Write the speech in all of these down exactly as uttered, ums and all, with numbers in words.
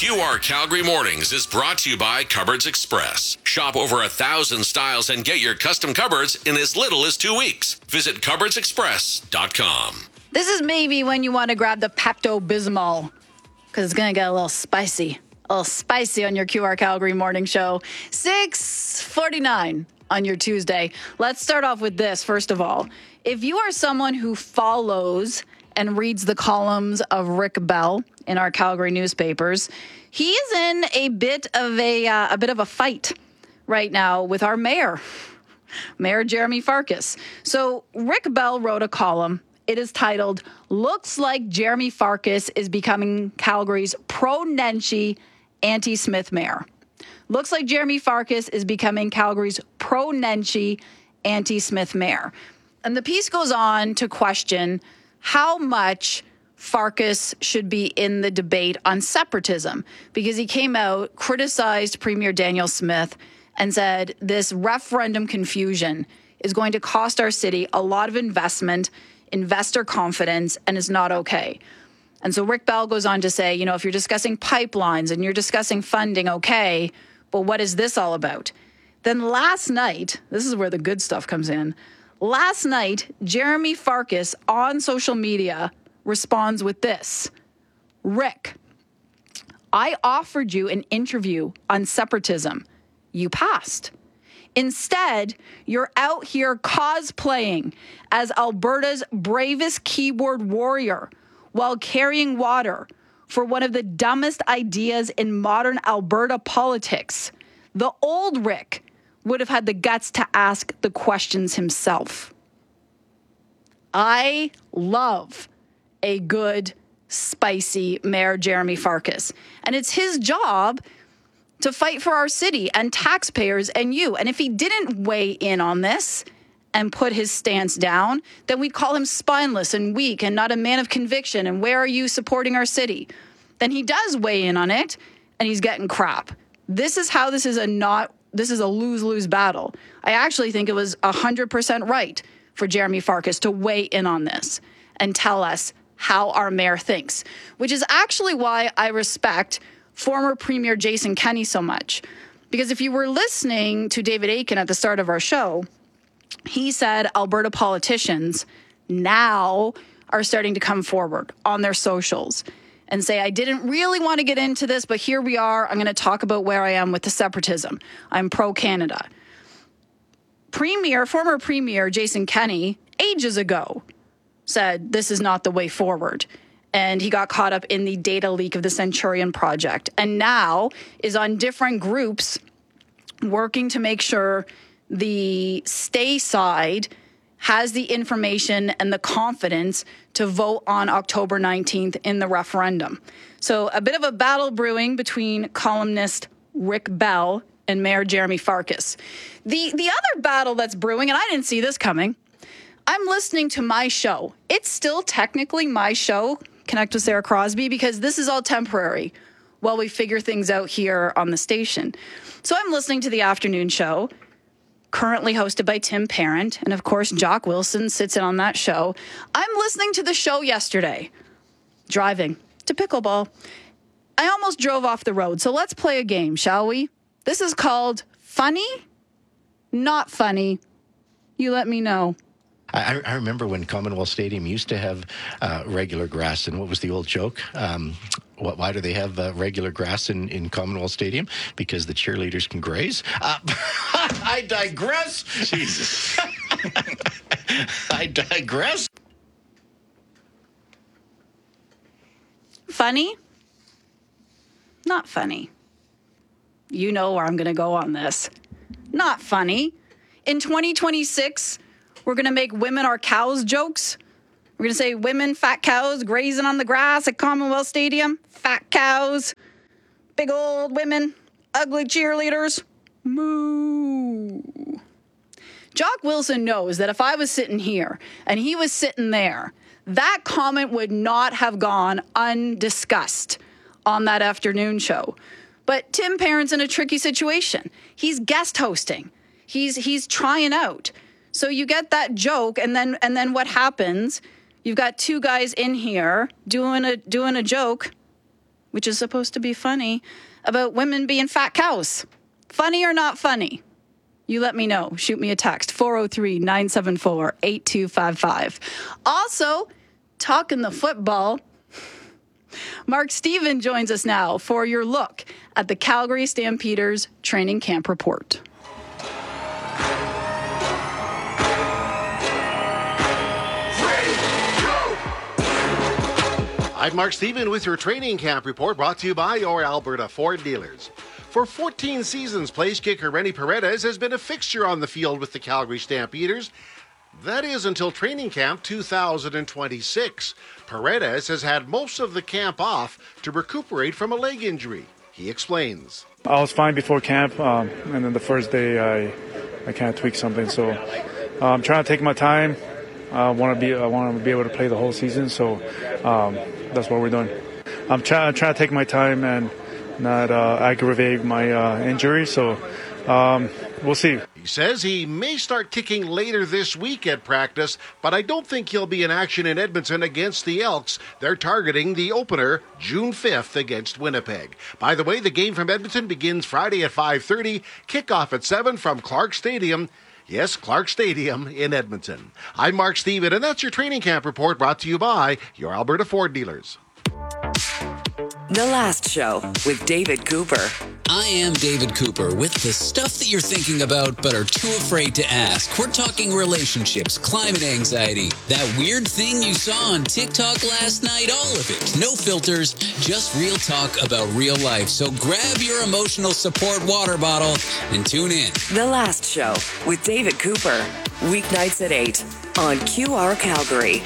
Q R Calgary Mornings is brought to you by Cupboards Express. Shop over a thousand styles and get your custom cupboards in as little as two weeks. Visit cupboards express dot com. This is maybe when you want to grab the Pepto-Bismol, because it's going to get a little spicy. A little spicy on your Q R Calgary Morning Show. six forty-nine on your Tuesday. Let's start off with this, first of all. If you are someone who follows and reads the columns of Rick Bell in our Calgary newspapers, he is in a bit of a uh, a bit of a fight right now with our mayor, Mayor Jeremy Farkas. So Rick Bell wrote a column. It is titled, "Looks Like Jeremy Farkas is Becoming Calgary's Pro-Nenshi Anti-Smith Mayor." Looks like Jeremy Farkas is becoming Calgary's pro-Nenshi anti-Smith mayor. And the piece goes on to question how much Farkas should be in the debate on separatism, because he came out, criticized Premier Danielle Smith, and said this referendum confusion is going to cost our city a lot of investment, investor confidence, and is not okay. And so Rick Bell goes on to say, you know, if you're discussing pipelines and you're discussing funding, okay, but what is this all about? Then last night, this is where the good stuff comes in. Last night, Jeremy Farkas on social media responds with this. Rick, I offered you an interview on separatism. You passed. Instead, you're out here cosplaying as Alberta's bravest keyboard warrior while carrying water for one of the dumbest ideas in modern Alberta politics. The old Rick would have had the guts to ask the questions himself. I love a good, spicy Mayor Jeremy Farkas. And it's his job to fight for our city and taxpayers and you. And if he didn't weigh in on this and put his stance down, then we'd call him spineless and weak and not a man of conviction. And where are you supporting our city? Then he does weigh in on it, and he's getting crap. This is how this is a not, this is a lose-lose battle. I actually think it was one hundred percent right for Jeremy Farkas to weigh in on this and tell us how our mayor thinks, which is actually why I respect former Premier Jason Kenney so much. Because if you were listening to David Akin at the start of our show, he said Alberta politicians now are starting to come forward on their socials and say, I didn't really want to get into this, but here we are. I'm going to talk about where I am with the separatism. I'm pro-Canada. Premier, former Premier Jason Kenney, ages ago, said this is not the way forward. And he got caught up in the data leak of the Centurion Project, and now is on different groups working to make sure the stay side has the information and the confidence to vote on October nineteenth in the referendum. So a bit of a battle brewing between columnist Rick Bell and Mayor Jeremy Farkas. The, the other battle that's brewing, and I didn't see this coming, I'm listening to my show. It's still technically my show, Connect with Sarah Crosby, because this is all temporary while we figure things out here on the station. So I'm listening to the afternoon show, currently hosted by Tim Parent, and of course, Jock Wilson sits in on that show. I'm listening to the show yesterday, driving to pickleball. I almost drove off the road, so let's play a game, shall we? This is called Funny, Not Funny. You let me know. I, I remember when Commonwealth Stadium used to have uh, regular grass, and what was the old joke? Um, what, why do they have uh, regular grass in, in Commonwealth Stadium? Because the cheerleaders can graze. Uh, I digress. Jesus. I digress. Funny? Not funny. You know where I'm going to go on this. Not funny. In twenty twenty-six, we're going to make women are cows jokes. We're going to say women, fat cows, grazing on the grass at Commonwealth Stadium. Fat cows. Big old women. Ugly cheerleaders. Moo. Jock Wilson knows that if I was sitting here and he was sitting there, that comment would not have gone undiscussed on that afternoon show. But Tim Parent's in a tricky situation. He's guest hosting. He's he's trying out. So you get that joke, and then and then what happens? You've got two guys in here doing a doing a joke. which is supposed to be funny, about women being fat cows. Funny or not funny? You let me know. Shoot me a text, four oh three, nine seven four, eight two five five. Also, talking the football, Mark Steven joins us now for your look at the Calgary Stampeders training camp report. I'm Mark Steven with your training camp report, brought to you by your Alberta Ford dealers. For fourteen seasons, place kicker Rennie Paredes has been a fixture on the field with the Calgary Stampeders. That is until training camp two thousand twenty-six. Paredes has had most of the camp off to recuperate from a leg injury. He explains. I was fine before camp, um, and then the first day I I kind of tweaked something. So uh, I'm trying to take my time. I want to be I want to be able to play the whole season. So um, that's what we're doing. I'm trying trying to take my time and not uh, aggravate my uh, injury. So um, we'll see. He says he may start kicking later this week at practice, but I don't think he'll be in action in Edmonton against the Elks. They're targeting the opener June fifth against Winnipeg. By the way, the game from Edmonton begins Friday at five thirty, kickoff at seven from Clark Stadium. Yes, Clark Stadium in Edmonton. I'm Mark Steven, and that's your training camp report, brought to you by your Alberta Ford dealers. The Last Show with David Cooper. I am David Cooper with the stuff that you're thinking about but are too afraid to ask. We're talking relationships, climate anxiety, that weird thing you saw on TikTok last night, all of it. No filters, just real talk about real life. So grab your emotional support water bottle and tune in. The Last Show with David Cooper. Weeknights at eight on Q R Calgary.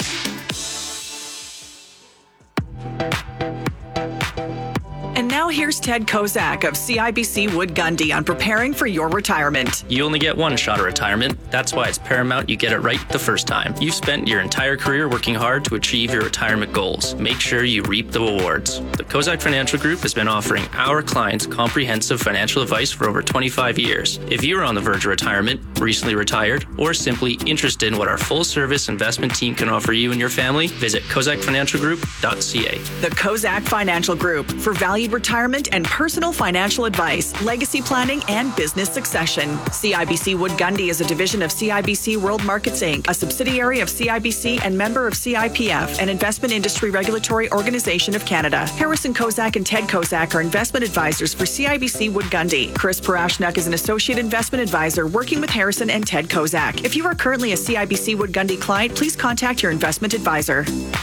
And now here's Ted Kozak of C I B C Wood Gundy on preparing for your retirement. You only get one shot at retirement. That's why it's paramount you get it right the first time. You've spent your entire career working hard to achieve your retirement goals. Make sure you reap the rewards. The Kozak Financial Group has been offering our clients comprehensive financial advice for over twenty-five years. If you're on the verge of retirement, recently retired, or simply interested in what our full-service investment team can offer you and your family, visit kozak financial group dot c a. The Kozak Financial Group for valued retirement and personal financial advice, legacy planning, and business succession. C I B C Wood Gundy is a division of C I B C World Markets Incorporated, a subsidiary of C I B C and member of C I P F, an investment industry regulatory organization of Canada. Harrison Kozak and Ted Kozak are investment advisors for C I B C Wood Gundy. Chris Parashnuk is an associate investment advisor working with Harrison and Ted Kozak. If you are currently a C I B C Wood Gundy client, please contact your investment advisor.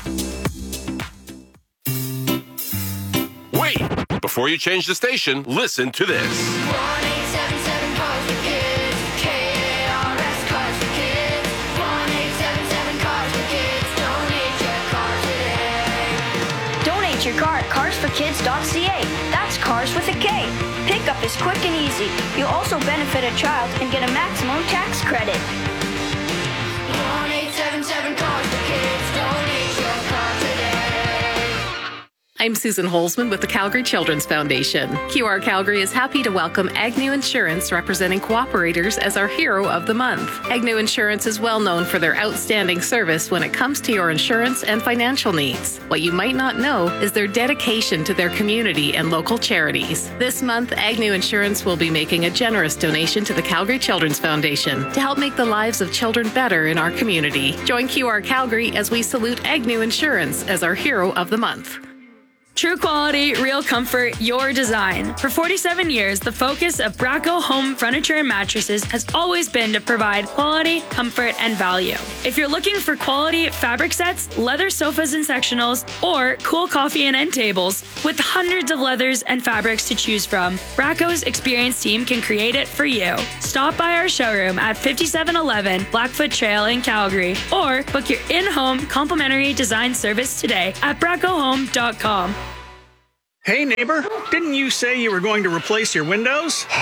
Wait! Before you change the station, listen to this. one eight seven seven Cars for Kids. K A R S Cars for Kids. one eight seven seven Cars for Kids. Donate your car today. Donate your car at cars for kids dot c a. That's cars with a K. Pickup is quick and easy. You'll also benefit a child and get a maximum tax credit. one eight seven seven Cars for Kids. Donate your car today. I'm Susan Holzman with the Calgary Children's Foundation. Q R Calgary is happy to welcome Agnew Insurance, representing cooperators, as our Hero of the Month. Agnew Insurance is well known for their outstanding service when it comes to your insurance and financial needs. What you might not know is their dedication to their community and local charities. This month, Agnew Insurance will be making a generous donation to the Calgary Children's Foundation to help make the lives of children better in our community. Join Q R Calgary as we salute Agnew Insurance as our Hero of the Month. True quality, real comfort, your design. For forty-seven years, the focus of Bracco Home Furniture and Mattresses has always been to provide quality, comfort, and value. If you're looking for quality fabric sets, leather sofas and sectionals, or cool coffee and end tables, with hundreds of leathers and fabrics to choose from, Bracco's experienced team can create it for you. Stop by our showroom at fifty-seven eleven Blackfoot Trail in Calgary, or book your in-home complimentary design service today at bracco home dot com. Hey neighbor, didn't you say you were going to replace your windows?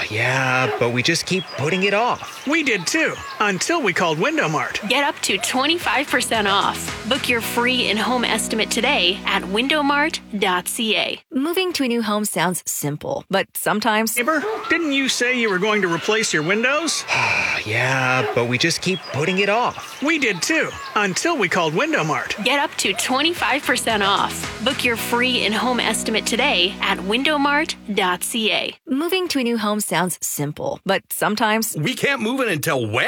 Yeah, but we just keep putting it off. We did too, until we called Window Mart. Get up to twenty-five percent off. Book your free in-home estimate today at window mart dot c a. Moving to a new home sounds simple, but sometimes... Neighbor, didn't you say you were going to replace your windows? Yeah, but we just keep putting it off. We did too, until we called Window Mart. Get up to twenty-five percent off. Book your free in-home estimate today at window mart dot c a. Moving to a new home sounds simple, but sometimes... We can't move it until when?